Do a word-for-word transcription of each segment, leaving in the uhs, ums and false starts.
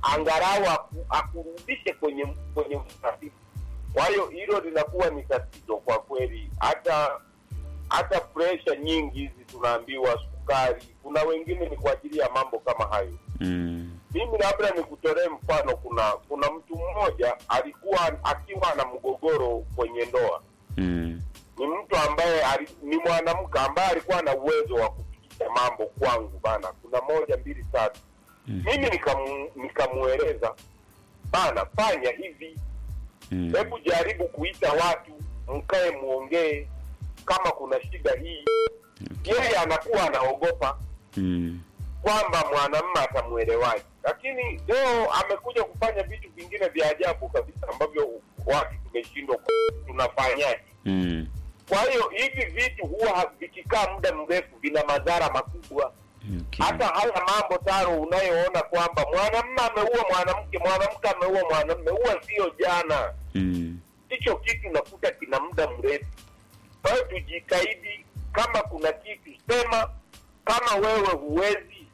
angalau akurudishe kwenye kwenye utaratibu. Kwa hiyo hilo linakuwa ni tatizo kwa kweli. Hata hata pressure nyingi hizi tunaambiwa sukari, kuna wengine ni kwa ajili ya mambo kama hayo. Mm. Mimi labda nikutolee mfano, kuna kuna mtu mmoja alikuwa akiwa na mgogoro kwenye ndoa. Mm. Ni mtu ambaye ali, ni mwanamke ambaye alikuwa na uwezo wa kufikisha mambo kwangu bana. Kuna moja mbili tatu. Mm. Mimi nikamu, nikamueleza bana, fanya hivi. Mm. Hebu jaribu kuita watu mkae muongee kama kuna shida hii. Okay. Yeye anakuwa anaogopa. Mm. kwamba mwanamume atamuelewaje. Lakini leo amekuja kufanya vitu vingine vya ajabu kabisa ambavyo watu tumeshindwa tunafanyaje. Mm. Kwa hiyo hivi vitu huwa vikikaa muda mrefu vina madhara makubwa. Okay. Hata haya mambo Taro unayoona kwamba mwanamume ameua mwanamke, mwanamke ameua mwanamume, huwa sio jana. Mm. Hicho kitu nakuta kina muda mrefu. Kwa hiyo tujitahidi, kama kuna kitu sema, kama wewe huwezi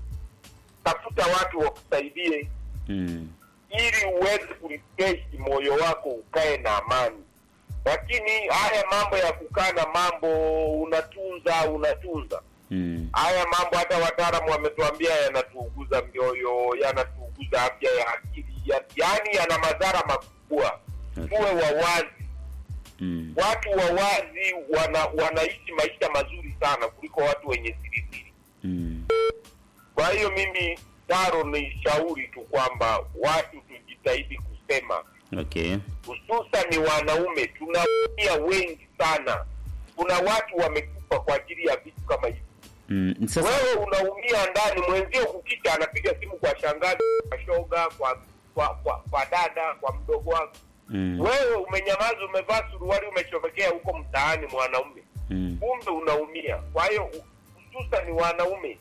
tafuta watu wakusaidie. Mm. Ili uweze kurefresh moyo wako ukae na amani. Lakini haya mambo ya kukaa na mambo unatunza unatunza. Mm. Haya mambo hata wataalamu wametuambia yanatuuguza mioyo, yanatuuguza afya ya akili, yaani yana madhara makubwa. Okay. Tuwe wawazi. Mm. Watu wawazi wana, wanaishi maisha mazuri sana kuliko watu wenye siri siri. Mm. Kwa hiyo mimi Taro ni shauri tu kwamba watu tujitahidi kusema. Okay. Hususan ni wanaume, tunaumia wengi sana. Kuna watu wamekufa kwa ajili ya vitu kama hivi. Mm. Sasa wewe unaumia ndani, mwenzio kukicha anapiga simu kwa shangazi, kwa shoga, kwa kwa kwa, kwa dada, kwa mdogo wako. Mm. Wewe umenyamaza, umevaa suruali, umechomekea huko mtaani mwanaume. Mm. Kumbe unaumia. Kwa hiyo hususan ni wanaume,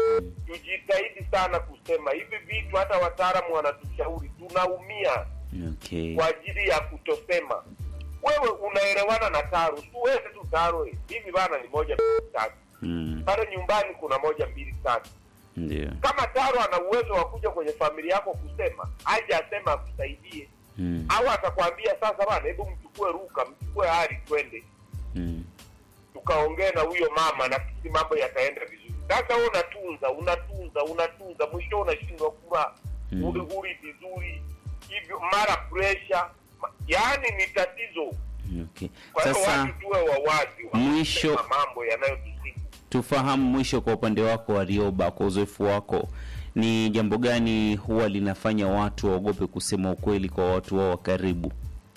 tujitahidi sana kusema hivi vitu. Hata wataalamu wanatushauri, tunaumia. Okay. Kwa ajili ya kutosema. Wewe unaelewana na Taro, tu wewe tu Taro hivi bana ni moja mbili tatu. Mm. Pale nyumbani kuna moja mbili tatu. Ndio. Kama Taro ana uwezo wa kuja kwenye familia yako kusema, aje asema akusaidie. Mm. Au atakwambia sasa bana, hebu mchukue Ruka, mchukue Hari twende. Mm. Tukaongea na huyo mama na kisi mambo yataenda vizuri. Sasa wewe unatunza, unatunza, unatunza, mwisho unashindwa kula. Mm. Uli vizuri. Hivyo mara pressure, yaani ni tatizo. Okay. Kwa hiyo Sasa watu tuwe wawazi wa mwisho mambo yanayotusiku. Tufahamu mwisho, kwa upande wako Warioba, kwa uzoefu wako, ni jambo gani huwa linafanya watu waogope kusema ukweli kwa watu wao wa karibu?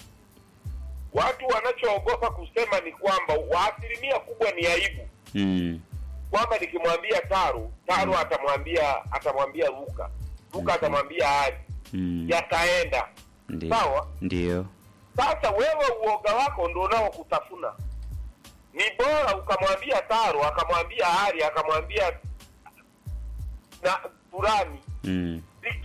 Watu wanachoogopa kusema ni kwamba asilimia kubwa ni aibu. Mm. Kwamba nikimwambia Taro, Taro mm. atamwambia atamwambia Ruka. Ruka okay. atamwambia Hari. Mm. Yataenda. Ndiyo. Sawa? Ndio. Sasa wewe uoga wako ndio nao kutafuna. Ni bora ukamwambia Taro, akamwambia Hari, akamwambia na Turani. Mm.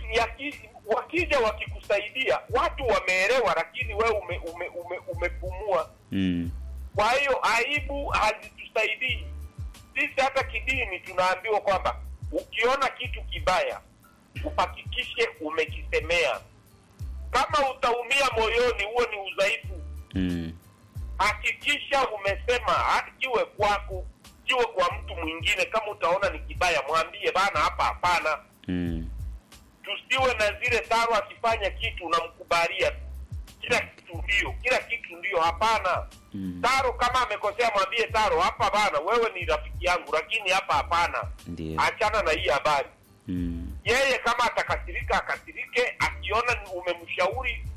Wakija wakikusaidia, watu wameelewa, lakini wewe ume, ume, ume, umepumua. Mm. Kwa hiyo aibu hazitusaidii. Sisi hata kidini tunaambiwa kwamba ukiona kitu kibaya uhakikishe umekisemea. Kama utaumia moyoni, huo ni udhaifu. Mm. Hakikisha umesema, kiwe kwako, kiwe kwa mtu mwingine. Kama utaona ni kibaya, mwambie bana, hapa hapana. Mm. Tusiwe na zile Taro akifanya kitu unamkubalia kila kitu ndio, kila kitu ndio, hapana. Mm. Taro kama amekosea, mwambie Taro, hapa bana, wewe ni rafiki yangu, lakini hapa hapana. Ndiyo. Achana na hii habari. Mm. Yeye kama atakasirika akasirike, akiona umemshauri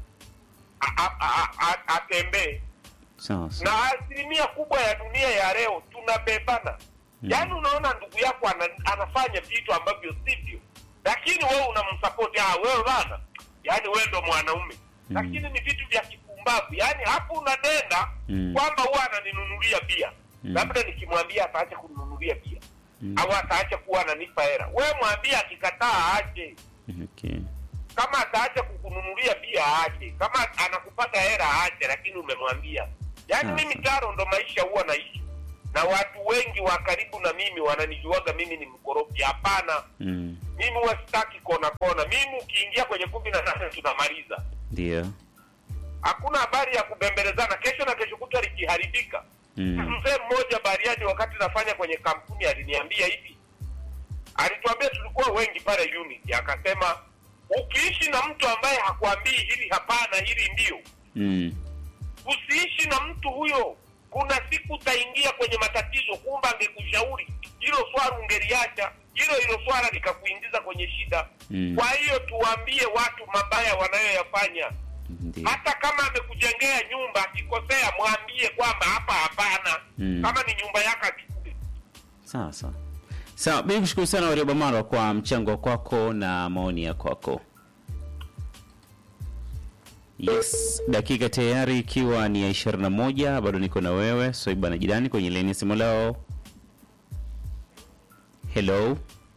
atembee. Sawa. Na asilimia kubwa ya dunia ya leo tunabebana. Mm. Yaani unaona ndugu yako ana, anafanya vitu ambavyo sivyo, lakini wewe unamsupport. Ah, wewe bana, yaani wewe ndo mwanaume. Mm. Lakini ni vitu vya kipumbavu. Yaani hapo unanenda mm. kwamba huwa ananinunulia bia. Mm. Labda nikimwambia ataacha kuninunulia bia. Mm. Au ataacha kuwa ananipa hela. Wewe mwambie, akikataa aache. Okay. Kama ataacha kukununulia bia aache. Kama anakupata hela aache, lakini umemwambia. Yaani okay. Mimi Taro ndo maisha huwa naishi. Na watu wengi wa karibu na mimi wananijuaga mimi ni mkorofi. Hapana. Mm. Mimi huwa sitaki kona kona. Mimi ukiingia kwenye kumi na nane tunamaliza. Ndio. Hakuna habari ya kubembelezana kesho na kesho kutwa likiharibika. Mm. Mzee mmoja Bariadi wakati nafanya kwenye kampuni aliniambia hivi. Alituambia tulikuwa wengi pale unit, akasema ukiishi na mtu ambaye hakuambii hili hapana hili ndio. Mm. Usiishi na mtu huyo. Kuna siku utaingia kwenye matatizo, kumba angekushauri hilo swala ungeliacha, hilo hilo swala likakuingiza kwenye shida. Mm. Kwa hiyo tuambie watu mabaya wanayoyafanya. Ndiyo. Hata kama amekujengea nyumba akikosea mwambie kwamba hapa hapana. Mm. Kama ni nyumba yako achukue. Sawa sawa. Sawa, mimi kushukuru sana Warioba Marwa kwa mchango kwako na maoni ya kwako. Yes, dakika tayari ikiwa ni ya ishirini na moja, bado niko na wewe Swaiba na jirani kwenye laini ya simu lao. Hello.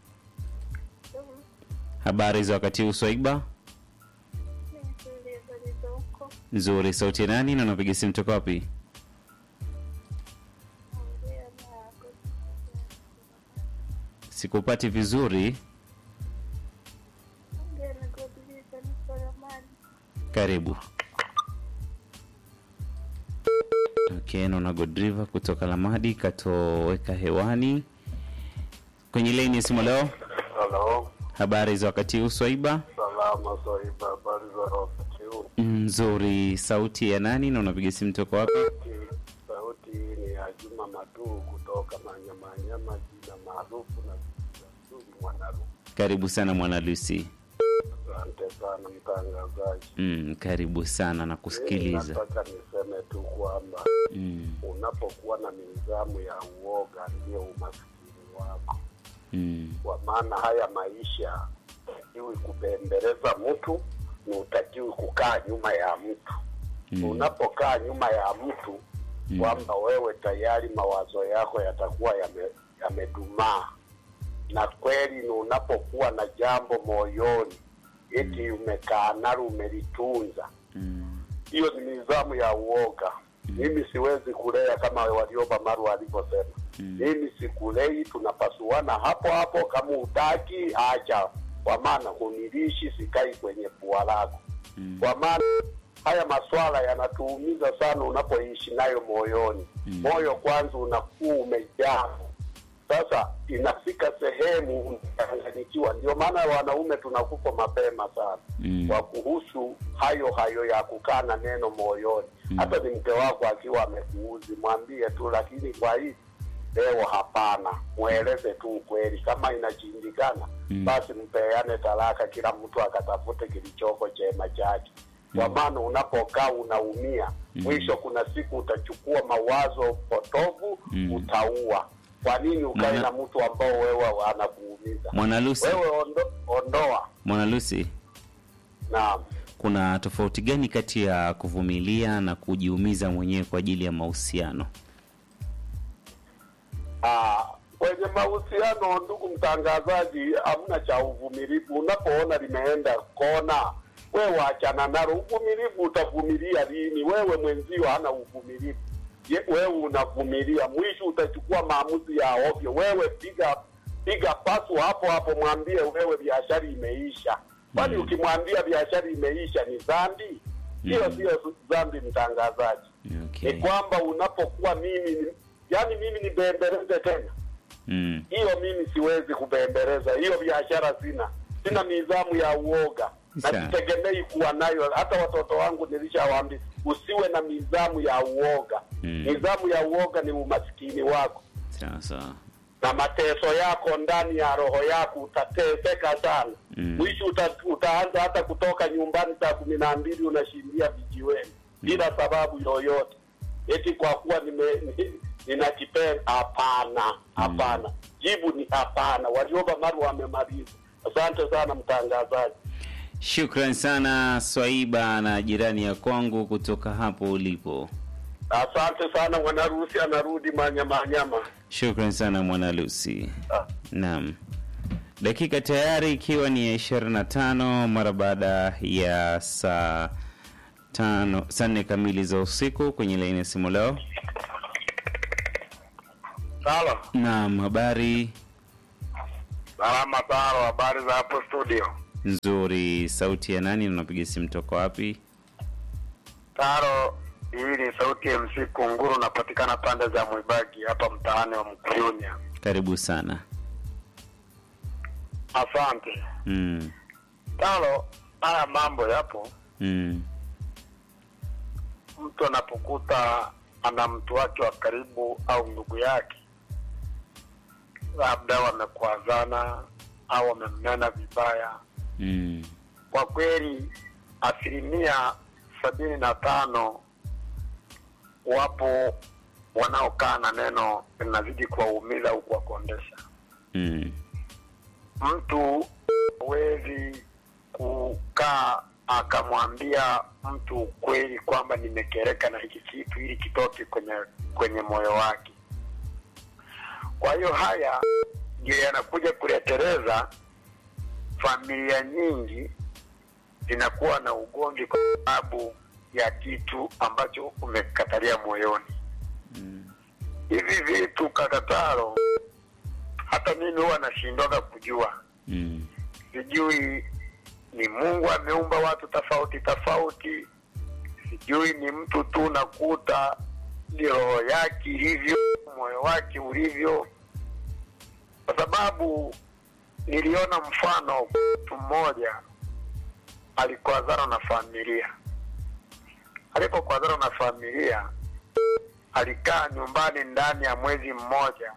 Habari za wakati huu Swaiba? Nzuri, sauti nani na unapiga simu toka wapi? Sikupati vizuri. Karibu. Okay, naona Godriva kutoka Lamadi katoweka hewani. Kwenye laini ya simu leo. Hello. Habari za wakati huu Swaiba? Salama Swaiba, habari za wakati huu? Nzuri, sauti ya nani na unapiga simu toka wapi? Sauti ni ya Juma Matu kutoka Manyamanyama, jina maarufu na Mwanalu. Karibu sana Mwanalusi. Asante sana mtangazaji. Mm, karibu sana na kusikiliza. Nataka niseme tu kwamba mm. unapokuwa na nidhamu ya uoga ndio umaskini wako. Mm. Kwa maana haya maisha hutakiwi kubembeleza mtu, na hutakiwi kukaa nyuma ya mtu. Mm. Unapokaa nyuma ya mtu mm. kwamba wewe tayari mawazo yako yatakuwa yamedumaa. Yame na kweli ni unapokuwa na jambo moyoni eti umekaa nalo umelitunza. Hiyo mm. ni nidhamu ya uoga. Mm. Mimi siwezi kulea kama Warioba Marwa alivyosema. Mm. Mimi sikulei, tunapasuana hapo hapo, kama utaki acha. Kwa maana hunilishi, sikai kwenye pua lako. Mm. Kwa maana haya maswala yanatuumiza sana unapoishi nayo moyoni. Mm. Moyo kwanza unakuwa umejaa. Sasa inafika sehemu unachanganyikiwa. Ndio maana wanaume tunakufa mapema sana. Mm. Kwa kuhusu hayo hayo ya kukaa na neno moyoni. Mm. Hata ni mke wako akiwa amekuuzi mwambie tu, lakini kwa hii leo hapana. Mueleze tu ukweli, kama inashindikana mm. basi mpeane talaka, kila mtu akatafute kilichoko chema chake. Kwa maana unapokaa unaumia. Mm. Mwisho kuna siku utachukua mawazo potovu mm. utaua. Kwa nini ukae na mtu ambao wewe anakuumiza? Mwanalusi. Wewe ondo, ondoa. Mwanalusi. Naam. Kuna tofauti gani kati ya kuvumilia na kujiumiza mwenyewe kwa ajili ya mahusiano? Ah, kwenye mahusiano ndugu mtangazaji, hamna cha uvumilivu. Unapoona limeenda kona, wewe achana nalo. Uvumilivu utavumilia lini? Wewe mwenzio hana uvumilivu. Ye, wewe unavumilia, mwisho utachukua maamuzi ya ovyo. Wewe piga piga pasu hapo hapo, mwambie wewe biashara imeisha. Kwani mm. ukimwambia biashara imeisha ni dhambi? Hiyo mm. sio dhambi mtangazaji. Okay. Ni kwamba unapokuwa mimi, yani mimi ni bembeleze tena. Mm. Hiyo mimi siwezi kubembeleza. Hiyo biashara sina. Sina nidhamu ya uoga. Na sitegemei kuwa nayo. Hata watoto wangu nilishawaambia usiwe na nidhamu ya uoga. Mm. Nidhamu ya uoga ni umaskini wako. Sawa sawa. Na mateso yako ndani ya roho yako, utateseka sana. Mm. Mwisho uta, utaanza hata kutoka nyumbani saa kumi na mbili unashindia vijiweni mm. bila sababu yoyote. Eti kwa kuwa nime ninakipenda. Hapana, hapana. Mm. Jibu ni hapana. Warioba Marwa wamemaliza. Asante sana mtangazaji. Shukran sana Swaiba na jirani ya kwangu kutoka hapo ulipo. Asante sana Mwanarusi, anarudi Manyamanyama. Shukran sana Mwanalusi. Ah. Naam. Dakika tayari ikiwa ni ya ishirini na tano mara baada ya saa tano saa nne kamili za usiku kwenye laini ya simu leo. Salam. Naam, habari. Salama Taro, habari za hapo studio? Nzuri. Sauti ya nani, unapiga simu toka wapi? Taro, hii ni sauti ya M C Kunguru, napatikana pande za Mwibagi hapa mtaani wa Mkurunya. Karibu sana. Asante. Mm. Taro, haya mambo yapo. Mm. Mtu anapokuta ana mtu wake wa karibu au ndugu yake, labda wamekwazana au wamemnena vibaya. Mm. Kwa kweli asilimia sabini na tano wapo wanaokaa na neno linazidi kuwaumiza au kuwakondesha. Mm. Mtu hawezi kukaa akamwambia mtu ukweli kwamba nimekereka na hiki kitu ili kitoke kwenye kwenye moyo wake. Kwa hiyo haya ndio yanakuja kuleteleza familia nyingi zinakuwa na ugomvi kwa sababu ya kitu ambacho umekatalia moyoni. Mm. Hivi vitu kakataro, hata mimi huwa nashindwa kujua. Mm. Sijui ni Mungu ameumba watu tofauti tofauti, sijui ni mtu tu nakuta ni roho yake ilivyo, moyo wake ulivyo. Kwa sababu niliona mfano, mtu mmoja alikwazana na familia. Alipokwazana na familia, alikaa nyumbani ndani ya mwezi mmoja,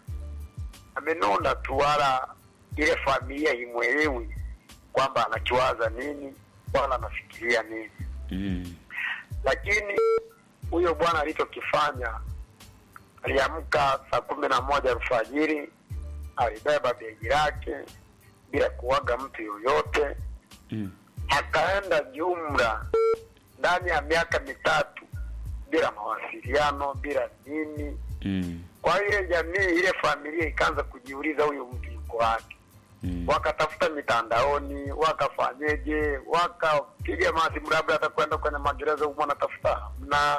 amenuna tu, wala ile familia himwelewi kwamba anachowaza nini wala anafikiria nini. Mm. Lakini huyo bwana alichokifanya, aliamka saa kumi na moja alfajiri, alibeba begi lake bila kuaga mtu yoyote. Mm. Akaenda jumla ndani ya miaka mitatu bila mawasiliano, bila nini. Mm. Kwa ile jamii, ile familia ikaanza kujiuliza huyu mtu yuko wapi. Mm. Wakatafuta mitandaoni, wakafanyeje, wakapiga masimu labda atakwenda kwenye magereza huko anatafuta. Na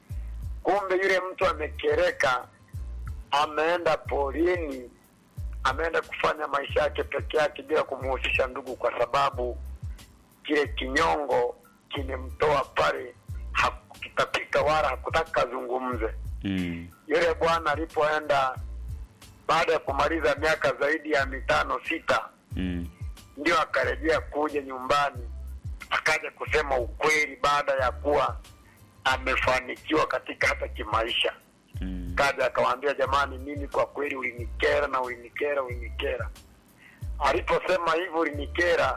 kumbe yule mtu amekereka, ameenda porini, ameenda kufanya maisha yake peke yake bila kumuhusisha ndugu, kwa sababu kile kinyongo kimemtoa pale, hakutapika wala hakutaka zungumze. Mm. Yule bwana alipoenda baada ya kumaliza miaka zaidi ya mitano sita, Mm. ndio akarejea kuja nyumbani, akaja kusema ukweli baada ya kuwa amefanikiwa katika hata kimaisha. Mm. Kaja akawaambia, jamani, mimi kwa kweli ulinikera na ulinikera ulinikera. Aliposema hivyo ulinikera,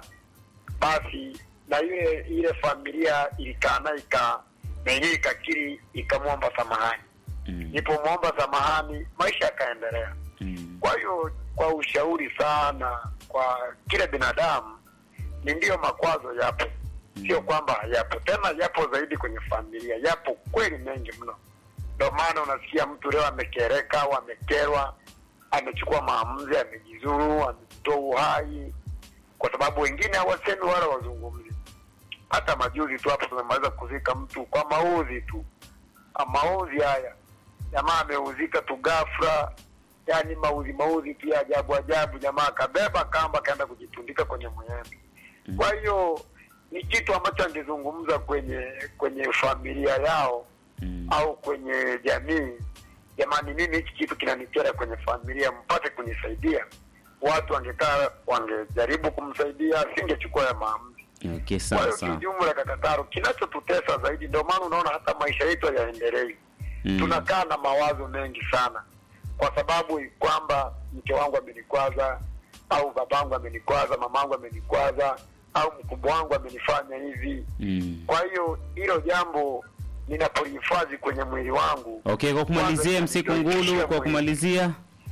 basi na yule ile familia ilikana ika na yeye ikakiri, ikamwomba samahani. Mm. Nilipomwomba samahani, maisha yakaendelea. Mm. Kwa hiyo kwa ushauri sana kwa kila binadamu, ni ndio makwazo yapo. Mm. Sio kwamba hayapo, tena yapo zaidi kwenye familia, yapo kweli mengi mno. Ndio maana unasikia mtu leo amekereka au amekerwa, amechukua maamuzi, amejizuru, ametoa uhai, kwa sababu wengine hawasemi wala wazungumzi. Hata majuzi tu hapo tumemaliza kuzika mtu kwa mauzi tu. Mauzi haya, jamaa ameuzika tu ghafla, yani mauzi mauzi pia ajabu ajabu, jamaa kabeba kamba kaenda kujitundika kwenye mwembe. Mm. Kwa hiyo ni kitu ambacho angezungumza kwenye kwenye familia yao. Mm. Au kwenye jamii, jamani, mimi hiki kitu kinanikera kwenye familia, mpate kunisaidia. Watu wangekaa wangejaribu kumsaidia, singechukua ya maamuzi. Okay, sawa sawa. Kwa hiyo kijumla kakataro, kinachotutesa zaidi, ndio maana unaona hata maisha yetu hayaendelei. Mm. Tunakaa na mawazo mengi sana, kwa sababu kwamba mke wangu amenikwaza, au babangu amenikwaza, mamangu amenikwaza, au mkubwa wangu amenifanya hivi. Mm. Kwa hiyo hilo jambo ninapolihifadhi kwenye mwili wangu. Okay, kwa kumalizia M C Kunguru, kwa kumalizia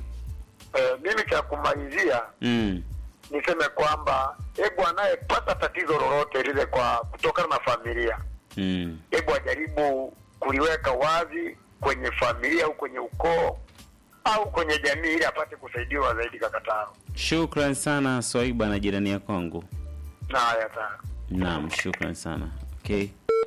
eh, mimi cha kumalizia mm. niseme kwamba hebu anayepata tatizo lolote lile kwa kutokana na familia, mm. hebu ajaribu kuliweka wazi kwenye familia au kwenye ukoo au kwenye jamii, ili apate kusaidiwa zaidi. Kakataro, shukran sana Swaiba na jirani ya Kongo. Na haya sana. Naam, shukran sana. Okay,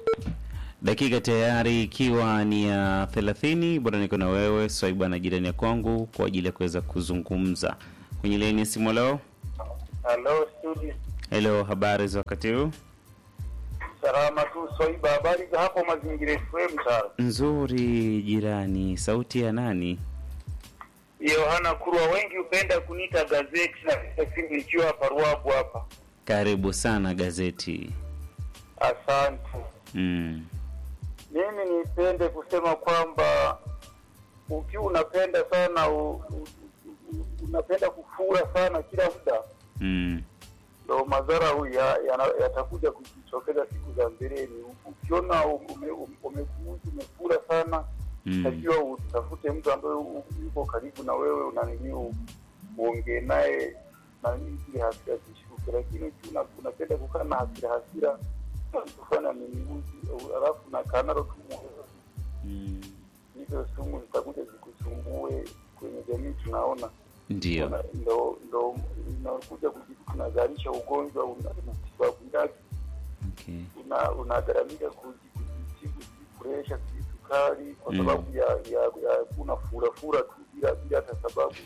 dakika tayari ikiwa ni ya thelathini, bora niko na wewe Swaiba na jirani ya Kongo kwa ajili ya kuweza kuzungumza kwenye laini ya simu leo. Hello studio. Hello, habari za wakati huu? Salama tu Swaiba, habari za hapo Mazingira F M sasa? Nzuri jirani, sauti ya nani? Yohana Kurwa, wengi upenda kuniita gazeti na simu nikiwa hapa Ruabu hapa. Karibu sana gazeti. Asante. Mm. Mimi nipende kusema kwamba ukiwa unapenda sana u, u, u, unapenda kufura sana kila muda. Mm. Ndio madhara huyu yatakuja ya, ya kujitokeza siku za mbeleni. Ukiona ume, ume, umefura sana, Mm. najua utafute mtu ambaye yuko karibu na wewe, unanini uongee naye na nini hasira zishuke, lakini unapenda kukaa na hasira hasira kufanya nini, alafu na kanaro tu. Mm. Hizo sumu zitakuja zikusumbue kwenye jamii, tunaona. Ndio. Ndio ndio inakuja kujizalisha ugonjwa una sababu yake. Okay. Una unagaramika kujitibu pressure, sukari kwa sababu mm. ya ya, ya kuna fura fura tu bila bila hata sababu.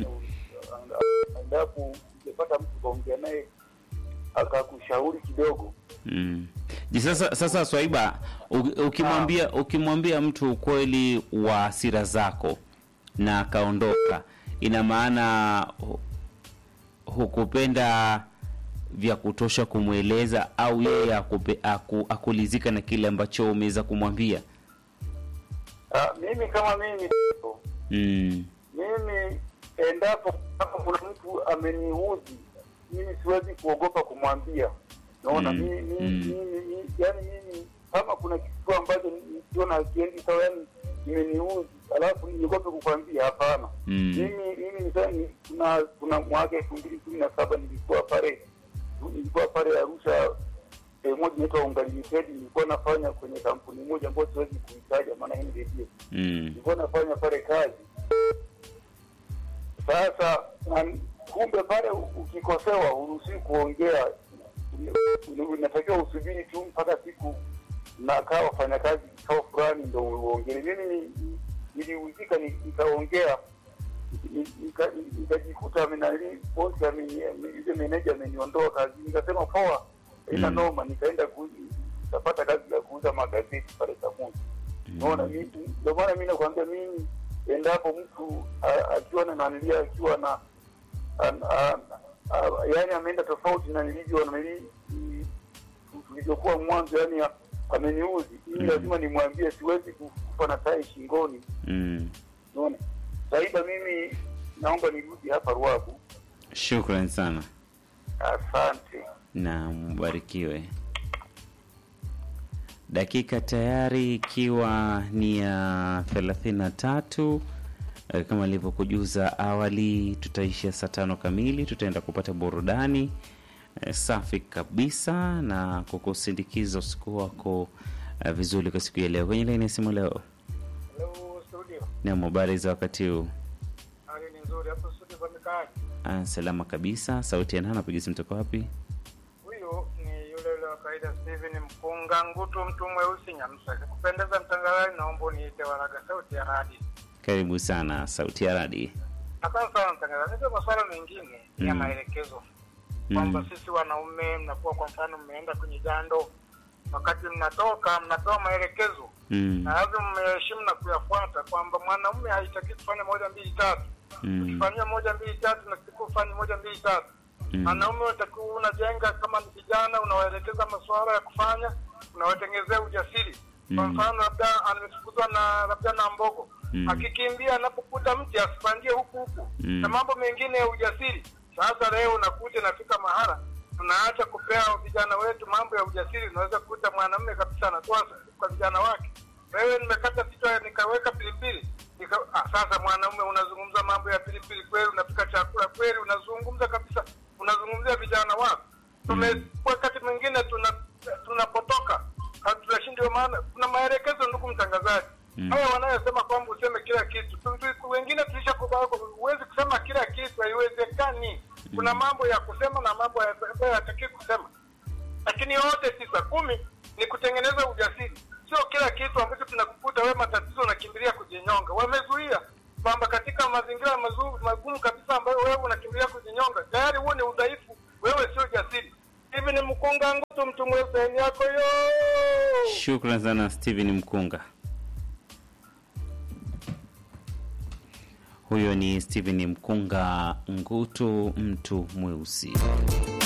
Endapo ungepata mtu kuongea naye akakushauri kidogo. Mm. Sasa sasa Swaiba, ukimwambia ukimwambia mtu ukweli wa hasira zako na akaondoka, ina maana hukupenda vya kutosha kumweleza, au yeye akupe, aku, akulizika na kile ambacho umeweza kumwambia? Ah, mimi kama mimi mm. mimi endapo kama kuna mtu ameniudhi, mimi siwezi kuogopa kumwambia. Naona mm. mimi mimi mm. yani mimi kama kuna kitu ambacho nikiona kiendi sawa, yani imeniudhi, alafu niogope kukwambia, hapana. mm. mimi mimi nisani kuna kuna mwaka elfu mbili kumi na saba nilikuwa pale nilikuwa pale Arusha, eh, moja inaitwa Ungali Limited. Nilikuwa nafanya kwenye kampuni moja ambayo siwezi kuitaja maana hii ndio. mm. Nilikuwa nafanya pale kazi. Sasa kumbe pale ukikosewa uruhusiwi kuongea, unatakiwa usubiri tu mpaka siku na kaa wafanya kazi kikao fulani ndio uongee. Mimi niliuzika nikaongea, nikajikuta amenali bosi yule manager ameniondoa kazi. Nikasema poa, ina noma, nikaenda kupata kazi ya kuuza magazeti pale Samuni. Unaona, mimi ndio maana mimi nakwambia, mimi endapo mtu akiwa na nanilia akiwa na yani ameenda tofauti na nilivyo na nili tulivyokuwa mwanzo, yani ameniuzi, mimi lazima nimwambie, siwezi kufa na tai shingoni. mm. Unaona, Saiba, mimi naomba nirudi hapa Ruabu. Shukrani sana. Asante. Na mbarikiwe. Dakika tayari ikiwa ni ya thelathini na tatu. Kama nilivyokujuza awali, tutaishia saa tano kamili, tutaenda kupata burudani e, safi kabisa na kukusindikiza usiku wako e, vizuri kwa siku ya leo. Kwenye line ya simu leo. Hello studio. Na habari za wakati huu? Hali ni nzuri hapo studio kwa mikaji. Ah, salama kabisa. Sauti ya nani, napiga simu toka wapi? Huyo ni yule yule wa kaida Steven Mpunga Ngutu, mtu mweusi Nyamsa. Kupendeza mtangazaji, naomba niite Waraga sauti ya radi. Karibu sana sauti ya radi. Asante sana mtangazaji. Ndio masuala mengine mm. ya maelekezo. Kwamba mm. sisi wanaume mnakuwa, kwa mfano mmeenda kwenye jando, wakati mnatoka mnatoa maelekezo mm. na lazima mmeheshimu na kuyafuata, kwamba mwanaume haitaki kufanya moja mbili tatu. mm. Ukifanyia moja mbili tatu na kufanya moja mbili tatu. Mwanaume mm. utakuwa unajenga, kama ni vijana unawaelekeza masuala ya kufanya, unawatengenezea ujasiri. mm. Kwa mfano labda amefukuzwa na labda na mbogo, mm. akikimbia anapokuta mti asipandie huku huku mm. na mambo mengine ya ujasiri. Sasa leo unakuja nafika mahala tunaacha kupea vijana wetu mambo ya ujasiri. Unaweza kukuta mwanamume kabisa anatoa kwa vijana wake, wewe nimekata kichwa nikaweka pilipili nika, ah, sasa mwanamume unazungumza mambo ya pilipili kweli, unapika chakula kweli, unazungumza kabisa, unazungumzia vijana wako. Tume wakati mwingine tuna tunapotoka tunashindwa, maana kuna maelekezo, ndugu mtangazaji. Mm. Hao wanayosema kwamba useme kila kitu. Wengine tulishakubali, huwezi kusema kila kitu, haiwezekani. Kuna mambo ya kusema na mambo ya hataki kusema. Lakini yote tisa kumi ni kutengeneza ujasiri. Sio kila kitu ambacho tunakukuta wewe matatizo unakimbilia kujinyonga. Wamezuia kwamba katika mazingira mazuri magumu kabisa ambayo wewe unakimbilia kujinyonga, tayari huo ni udhaifu. Ngutu mtu mwezi yako yo. Shukrani sana Steven Mkunga. Huyo ni Steven Mkunga, Ngutu mtu mweusi.